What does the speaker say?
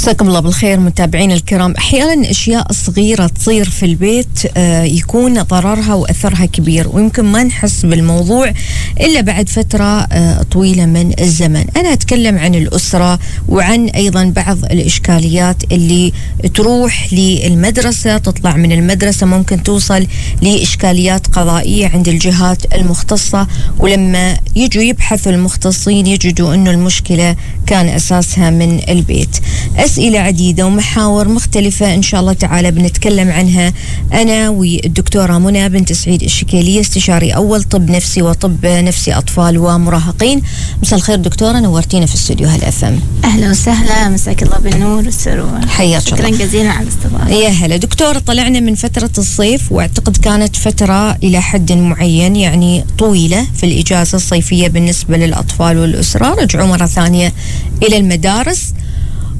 مساكم الله بالخير متابعين الكرام. أحيانا أشياء صغيرة تصير في البيت يكون ضررها وأثرها كبير، ويمكن ما نحس بالموضوع إلا بعد فترة طويلة من الزمن. أنا أتكلم عن الأسرة وعن أيضا بعض الإشكاليات اللي تروح للمدرسة، تطلع من المدرسة ممكن توصل لإشكاليات قضائية عند الجهات المختصة، ولما يجوا يبحثوا المختصين يجدوا أنه المشكلة كان أساسها من البيت. أسئلة عديدة ومحاور مختلفة إن شاء الله تعالى بنتكلم عنها أنا والدكتورة منى بنت سعيد الشكيلية، استشاري أول طب نفسي وطب نفسي أطفال ومراهقين. مساء الخير دكتورة، نورتينا في استوديو هل FM. أهلا وسهلا، مساك الله بالنور والسرور. حياك الله. شكرا جزيلا على الاستضافة. يا هلا دكتورة. طلعنا من فترة الصيف واعتقد كانت فترة إلى حد معين يعني طويلة في الإجازة الصيفية بالنسبة للأطفال والأسرة، رجعوا مرة ثانية إلى المدارس